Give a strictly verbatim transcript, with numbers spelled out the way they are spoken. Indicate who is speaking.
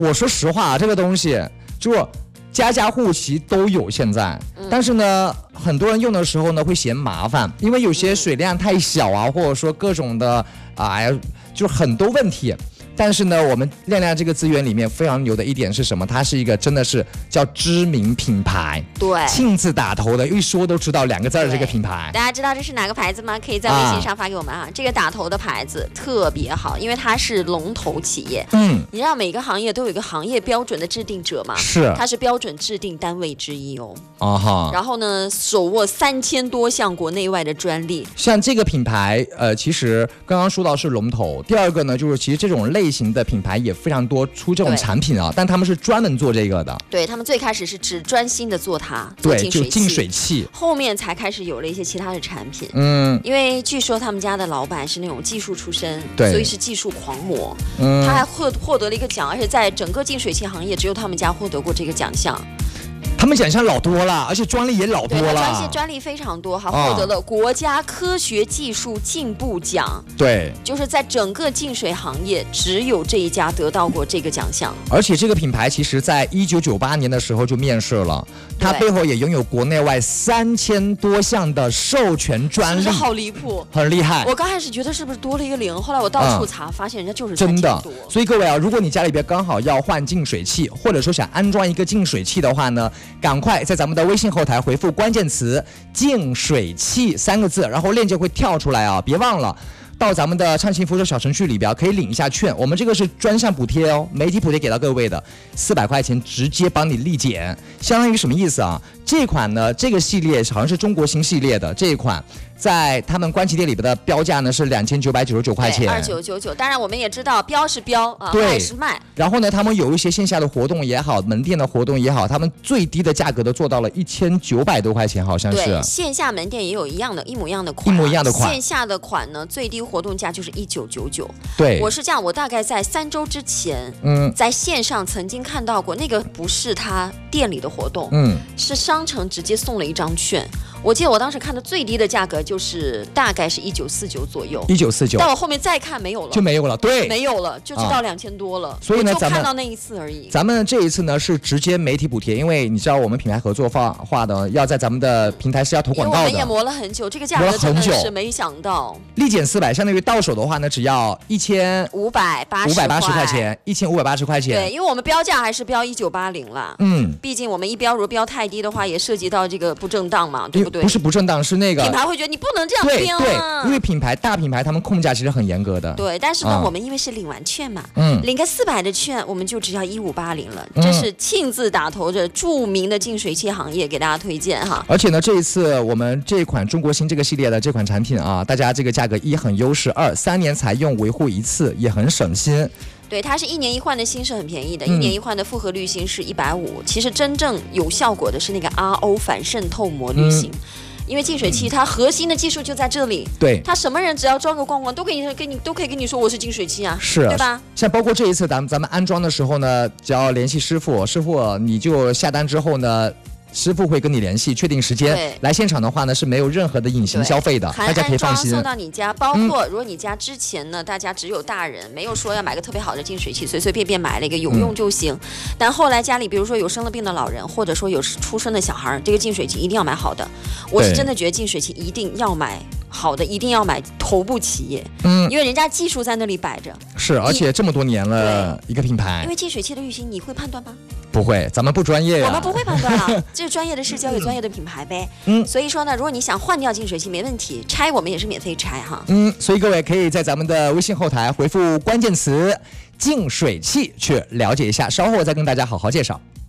Speaker 1: 我说实话啊，这个东西就家家户户其实都有现在，嗯、但是呢，很多人用的时候呢会嫌麻烦，因为有些水量太小啊，或者说各种的啊，就是很多问题。但是呢，我们亮亮这个资源里面非常牛的一点是什么？它是一个真的是叫知名品牌，
Speaker 2: 对，
Speaker 1: 亲自打头的，一说都知道两个字的这个品牌。
Speaker 2: 大家知道这是哪个牌子吗？可以在微信上发给我们啊。啊这个打头的牌子特别好，因为它是龙头企业。嗯，你知道每个行业都有一个行业标准的制定者嘛？
Speaker 1: 是，
Speaker 2: 它是标准制定单位之一哦。
Speaker 1: 啊哈。
Speaker 2: 然后呢，手握三千多项国内外的专利。
Speaker 1: 像这个品牌，呃，其实刚刚说到是龙头。第二个呢，就是其实这种类型的品牌也非常多，出这种产品啊，但他们是专门做这个的。
Speaker 2: 对，他们最开始是只专心的做它，
Speaker 1: 对，
Speaker 2: 做净水器，
Speaker 1: 就净水器，
Speaker 2: 后面才开始有了一些其他的产品。
Speaker 1: 嗯，
Speaker 2: 因为据说他们家的老板是那种技术出身，
Speaker 1: 对，
Speaker 2: 所以是技术狂魔。嗯，他还获获得了一个奖，而且在整个净水器行业只有他们家获得过这个奖项。
Speaker 1: 他们奖项老多了，而且专利也老多了，
Speaker 2: 专利专利非常多，还获得了国家科学技术进步奖。
Speaker 1: 对，
Speaker 2: 就是在整个净水行业，只有这一家得到过这个奖项。
Speaker 1: 而且这个品牌其实在一九九八年的时候就面世了，它背后也拥有国内外三千多项的授权专利，
Speaker 2: 是不是好离谱？
Speaker 1: 很厉害。
Speaker 2: 我刚开始觉得是不是多了一个零，后来我到处查，嗯、发现人家就是
Speaker 1: 真的。所以各位啊，如果你家里边刚好要换净水器，或者说想安装一个净水器的话呢，赶快在咱们的微信后台回复关键词“净水器”三个字，然后链接会跳出来啊！别忘了到咱们的畅行扶手小程序里边可以领一下券，我们这个是专项补贴哦，媒体补贴给到各位的四百块钱，直接帮你立减，相当于什么意思啊？这款呢，这个系列好像是中国新系列的这一款。在他们官旗店里边的标价呢是两千九百九十九块钱，
Speaker 2: 二九九九。当然我们也知道标是标啊，卖是卖。
Speaker 1: 然后呢，他们有一些线下的活动也好，门店的活动也好，他们最低的价格都做到了一千九百多块钱，好像是。
Speaker 2: 对，线下门店也有一样的，一模一样的款、
Speaker 1: 啊，一模一样的款。
Speaker 2: 线下的款呢，最低活动价就是一九九九。
Speaker 1: 对，
Speaker 2: 我是这样，我大概在三周之前，嗯，在线上曾经看到过，那个不是他店里的活动，嗯，是商城直接送了一张券。我记得我当时看的最低的价格就是大概是一九四九左右，
Speaker 1: 一九四九。
Speaker 2: 但我后面再看没有了，
Speaker 1: 就没有了，对，
Speaker 2: 没有了，就知道两千多了。啊、
Speaker 1: 所以呢，
Speaker 2: 就看到那一次而已。
Speaker 1: 咱们这一次呢是直接媒体补贴，因为你知道我们品牌合作化化的要在咱们的平台是要投广告的。
Speaker 2: 因为我们也磨了很久，这个价格真的是没想到。
Speaker 1: 立减四百，相当于到手的话呢，只要一千
Speaker 2: 五百八十
Speaker 1: 五百八十块钱，一千五百八十块钱。
Speaker 2: 对，因为我们标价还是标一九八零了。嗯，毕竟我们一标如果标太低的话，也涉及到这个不正当嘛，对不对？
Speaker 1: 不是不正当。是那个
Speaker 2: 品牌会觉得你不能这样标、啊、
Speaker 1: 对对，因为品牌大品牌他们控价其实很严格的。
Speaker 2: 对，但是呢，嗯、我们因为是领完券嘛，嗯，领个四百的券，我们就只要一五八零了。嗯、这是亲自打头着著名的净水器行业给大家推荐哈。
Speaker 1: 而且呢，这一次我们这款中国新这个系列的这款产品啊，大家这个价格一很优势，二三年采用维护一次也很省心。
Speaker 2: 对，它是一年一换的新是很便宜的，嗯、一年一换的复合滤芯是一百五。其实真正有效果的是那个 R O 反渗透膜滤芯。嗯，因为净水器它核心的技术就在这里，
Speaker 1: 对，
Speaker 2: 它什么人只要装个逛逛都可以跟你都可以跟你说我是净水器啊，
Speaker 1: 是，
Speaker 2: 对吧？
Speaker 1: 像包括这一次咱们咱们安装的时候呢，只要联系师傅，师傅你就下单之后呢，师傅会跟你联系，确定时间。来现场的话呢，是没有任何的隐形消费的，大家可以放心。
Speaker 2: 送到你家，包括如果你家之前呢，嗯、大家只有大人，没有说要买个特别好的净水器，随随便便买了一个有用就行。嗯、但后来家里比如说有生了病的老人，或者说有出生的小孩，这个净水器一定要买好的。我是真的觉得净水器一定要买好的，一定要买头部企业，嗯，因为人家技术在那里摆着。
Speaker 1: 是，而且这么多年了，一个品牌。
Speaker 2: 因为净水器的滤芯，你会判断吗？
Speaker 1: 不会，咱们不专业呀、啊。
Speaker 2: 我们不会判断啊，这是专业的事交给专业的品牌呗。嗯，所以说呢，如果你想换掉净水器，没问题，拆我们也是免费拆哈。
Speaker 1: 嗯，所以各位可以在咱们的微信后台回复关键词“净水器”去了解一下，稍后我再跟大家好好介绍。